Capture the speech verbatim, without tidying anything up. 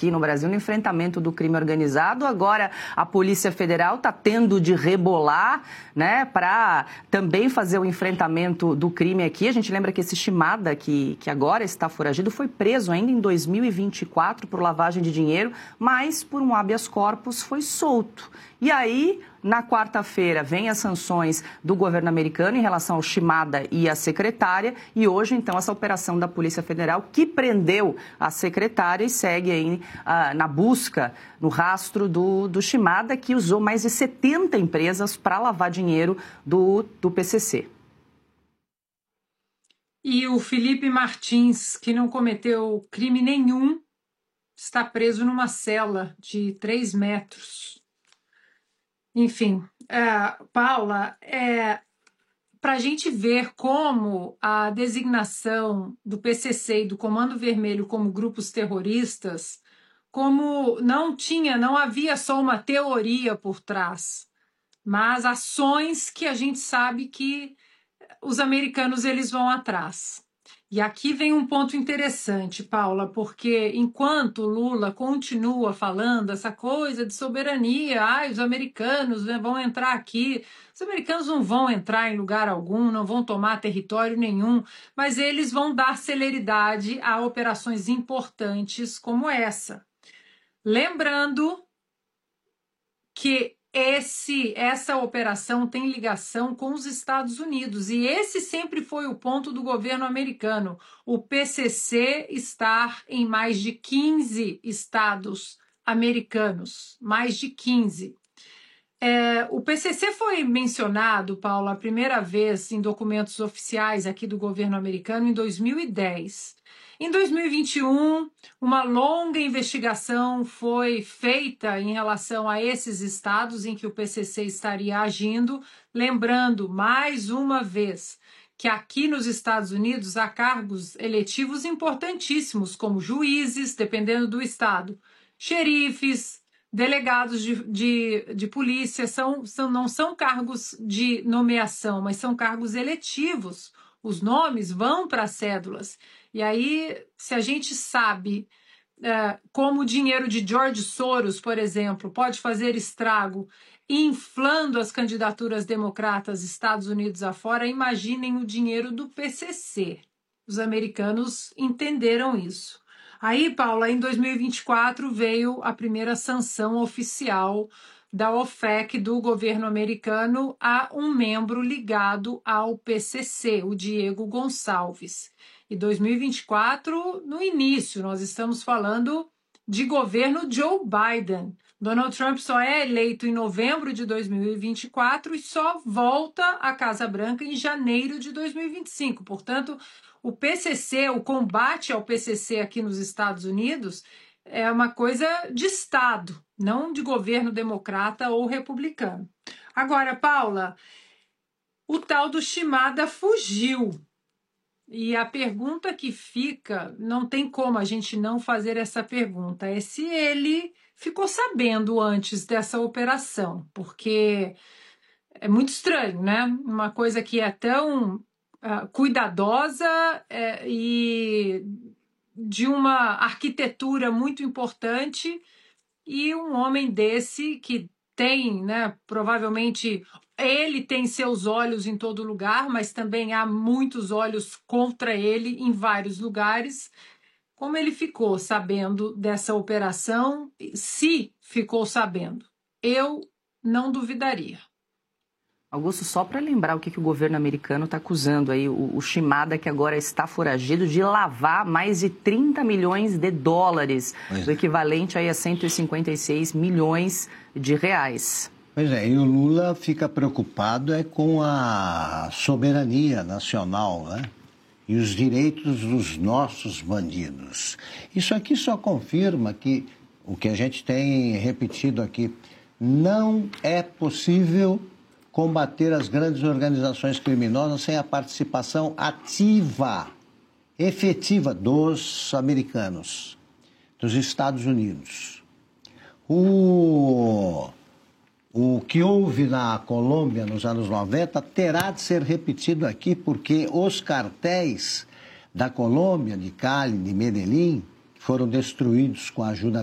aqui no Brasil no enfrentamento do crime organizado. Agora a Polícia Federal está tendo de rebolar, né, para também fazer o enfrentamento do crime aqui. A gente lembra que esse Shimada, que, que agora está foragido, foi preso ainda em dois mil e vinte e quatro por lavagem de dinheiro, mas por um habeas corpus foi solto. E aí, na quarta-feira, vem as sanções do governo americano em relação ao Shimada e à secretária, e hoje, então, essa operação da Polícia Federal que prendeu a secretária e segue aí ah, na busca, no rastro do, do Shimada, que usou mais de setenta empresas para lavar dinheiro do, do P C C. E o Felipe Martins, que não cometeu crime nenhum, está preso numa cela de três metros. Enfim, é, Paula, é, para a gente ver como a designação do P C C e do Comando Vermelho como grupos terroristas, como não tinha, não havia só uma teoria por trás, mas ações que a gente sabe que os americanos eles vão atrás. E aqui vem um ponto interessante, Paula, porque enquanto Lula continua falando essa coisa de soberania, ai, os americanos vão entrar aqui, os americanos não vão entrar em lugar algum, não vão tomar território nenhum, mas eles vão dar celeridade a operações importantes como essa. Lembrando que Esse, essa operação tem ligação com os Estados Unidos e esse sempre foi o ponto do governo americano. O P C C estar em mais de quinze estados americanos, mais de quinze. É, o P C C foi mencionado, Paulo, a primeira vez em documentos oficiais aqui do governo americano em dois mil e dez. Em dois mil e vinte e um, uma longa investigação foi feita em relação a esses estados em que o P C C estaria agindo, lembrando mais uma vez que aqui nos Estados Unidos há cargos eletivos importantíssimos, como juízes, dependendo do estado, xerifes, delegados de, de, de polícia, são, são, não são cargos de nomeação, mas são cargos eletivos. Os nomes vão para as cédulas. E aí, se a gente sabe é, como o dinheiro de George Soros, por exemplo, pode fazer estrago inflando as candidaturas democratas Estados Unidos afora, imaginem o dinheiro do P C C. Os americanos entenderam isso. Aí, Paula, em dois mil e vinte e quatro veio a primeira sanção oficial da OFAC do governo americano a um membro ligado ao P C C, o Diego Gonçalves. E dois mil e vinte e quatro, no início, nós estamos falando de governo Joe Biden. Donald Trump só é eleito em novembro de dois mil e vinte e quatro e só volta à Casa Branca em janeiro de dois mil e vinte e cinco. Portanto, o P C C, o combate ao P C C aqui nos Estados Unidos é uma coisa de Estado, não de governo democrata ou republicano. Agora, Paula, o tal do Shimada fugiu. E a pergunta que fica, não tem como a gente não fazer essa pergunta, é se ele ficou sabendo antes dessa operação, porque é muito estranho, né? Uma coisa que é tão uh, cuidadosa uh, e de uma arquitetura muito importante e um homem desse que tem, né, provavelmente ele tem seus olhos em todo lugar, mas também há muitos olhos contra ele em vários lugares. Como ele ficou sabendo dessa operação? Se ficou sabendo, eu não duvidaria. Augusto, só para lembrar o que, que o governo americano está acusando aí, o, o Shimada, que agora está foragido, de lavar mais de trinta milhões de dólares, pois o equivalente aí a cento e cinquenta e seis milhões de reais. Pois é, e o Lula fica preocupado é com a soberania nacional, né? E os direitos dos nossos bandidos. Isso aqui só confirma que o que a gente tem repetido aqui, não é possível combater as grandes organizações criminosas sem a participação ativa, efetiva dos americanos, dos Estados Unidos. O, o que houve na Colômbia nos anos noventa terá de ser repetido aqui, porque os cartéis da Colômbia, de Cali, de Medellín, foram destruídos com a ajuda